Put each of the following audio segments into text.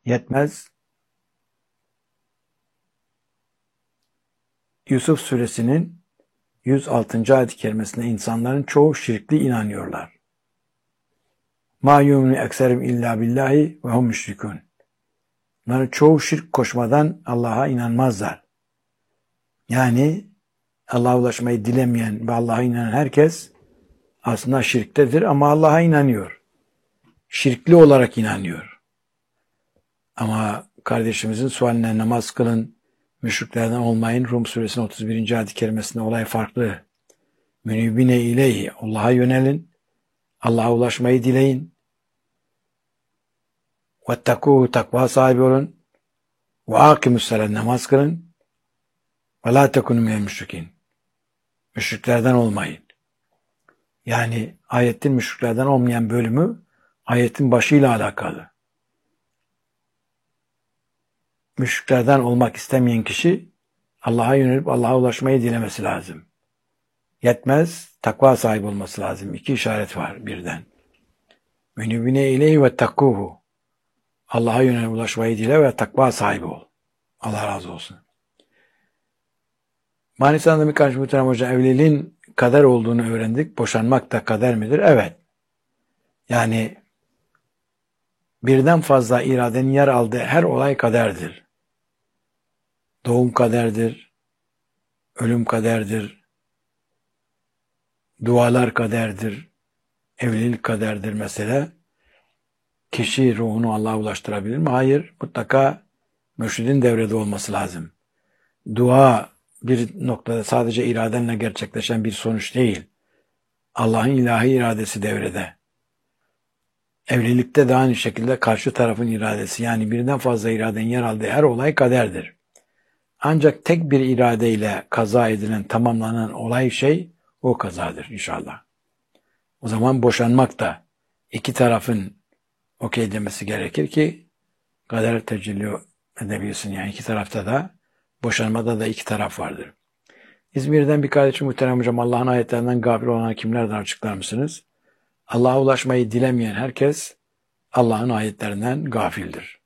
Yetmez. Yusuf suresinin 106. ayet-i kerimesinde insanların çoğu şirkli inanıyorlar. مَا يُؤْمِنُ اَكْسَرِهِمْ اِلَّا بِاللّٰهِ وَهُمْ مُشْرِكُونَ. Bunların çoğu şirk koşmadan Allah'a inanmazlar. Yani Allah'a ulaşmayı dilemeyen ve Allah'a inanan herkes aslında şirktedir ama Allah'a inanıyor. Şirkli olarak inanıyor. Ama kardeşimizin sualine namaz kılın, müşriklerden olmayın. Rum suresinin 31. ayet-i kerimesinde olay farklı. Münibine ileyhi, Allah'a yönelin, Allah'a ulaşmayı dileyin. Vettekûhu, takva sahibi olun. Ve akimussalâ, namaz kılın. Ve lâ tekûnû minel müşrikîn. Müşriklerden olmayın. Yani ayetin müşriklerden olmayan bölümü ayetin başıyla alakalı. Müşriklerden olmak istemeyen kişi Allah'a yönelip Allah'a ulaşmayı dilemesi lazım. Yetmez, takva sahibi olması lazım. İki işaret var birden. Münibine ileyhi ve takkuhu. Allah'a yönelip ulaşmayı dile ve takva sahibi ol. Allah razı olsun. Manisan'da birkaç muhterem hoca, evliliğin kader olduğunu öğrendik. Boşanmak da kader midir? Evet. Yani birden fazla iradenin yer aldığı her olay kaderdir. Doğum kaderdir, ölüm kaderdir, dualar kaderdir, evlilik kaderdir mesela. Kişi ruhunu Allah'a ulaştırabilir mi? Hayır. Mutlaka mürşidin devrede olması lazım. Dua bir noktada sadece iradenle gerçekleşen bir sonuç değil. Allah'ın ilahi iradesi devrede. Evlilikte de aynı şekilde karşı tarafın iradesi, yani birden fazla iradenin yer aldığı her olay kaderdir. Ancak tek bir iradeyle kaza edilen, tamamlanan olay o kazadır inşallah. O zaman boşanmak da iki tarafın okey demesi gerekir ki kader tecelli edebilsin. Yani iki tarafta da, boşanmada da iki taraf vardır. İzmir'den bir kardeşim, muhterem hocam, Allah'ın ayetlerinden gafil olan kimlerdir açıklar mısınız? Allah'a ulaşmayı dilemeyen herkes Allah'ın ayetlerinden gafildir.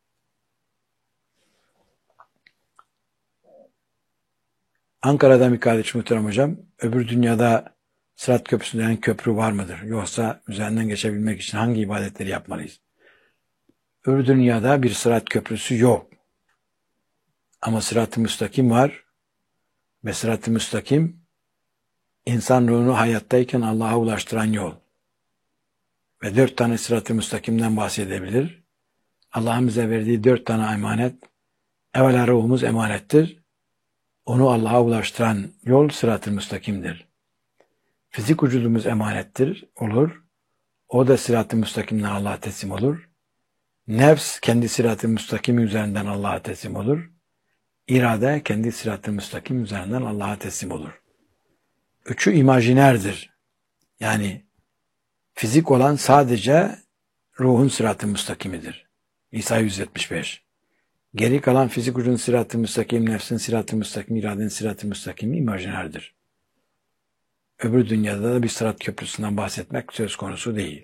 Ankara'dan bir kardeşim, muhterem hocam, öbür dünyada Sırat Köprüsü denen köprü var mıdır? Yoksa üzerinden geçebilmek için hangi ibadetleri yapmalıyız? Öbür dünyada bir Sırat Köprüsü yok. Ama Sırat-ı Müstakim var. Ve Sırat-ı Müstakim, insan ruhunu hayattayken Allah'a ulaştıran yol. Ve 4 tane Sırat-ı Müstakim'den bahsedebilir. Allah'ın bize verdiği 4 tane emanet. Evvela ruhumuz emanettir. Onu Allah'a ulaştıran yol Sırat-ı Müstakim'dir. Fizik vücudumuz emanettir, olur. O da Sırat-ı Müstakim'den Allah'a teslim olur. Nefs kendi Sırat-ı Müstakim üzerinden Allah'a teslim olur. İrade kendi Sırat-ı Müstakim üzerinden Allah'a teslim olur. Üçü imajinerdir. Yani fizik olan sadece ruhun Sırat-ı Müstakimidir. İsa 175. Geri kalan fizik ucun Sırat-ı Müstakim, nefsin Sırat-ı Müstakim, iradenin Sırat-ı Müstakim imajinerdir. Öbür dünyada da bir Sırat Köprüsü'nden bahsetmek söz konusu değil.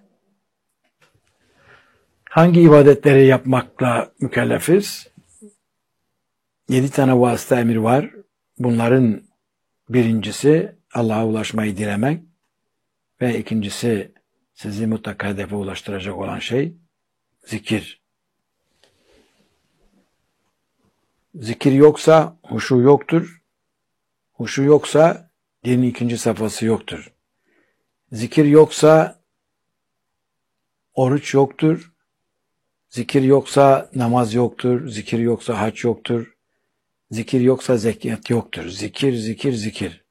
Hangi ibadetleri yapmakla mükellefiz? 7 tane vasıta emir var. Bunların birincisi Allah'a ulaşmayı dilemek ve ikincisi sizi mutlaka hedefe ulaştıracak olan zikir. Zikir yoksa huşu yoktur. Huşu yoksa dinin ikinci safhası yoktur. Zikir yoksa oruç yoktur. Zikir yoksa namaz yoktur. Zikir yoksa hac yoktur. Zikir yoksa zekat yoktur. Zikir, zikir, zikir.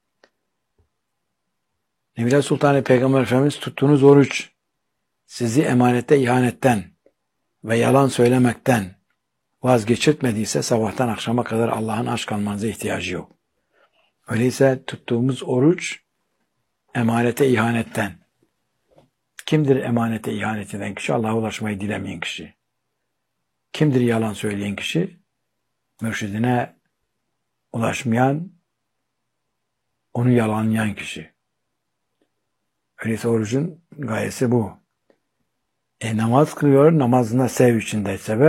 Nebiler Sultanı Peygamber Efendimiz, tuttuğunuz oruç sizi emanette ihanetten ve yalan söylemekten vazgeçirtmediyse sabahtan akşama kadar Allah'ın aşk kalmanıza ihtiyacı yok. Öyleyse tuttuğumuz oruç emanete ihanetten. Kimdir emanete ihanet eden kişi? Allah'a ulaşmayı dilemeyen kişi. Kimdir yalan söyleyen kişi? Mürşidine ulaşmayan, onu yalanlayan kişi. Öyleyse orucun gayesi bu. Namaz kılıyor, namazına sev içindeyse ve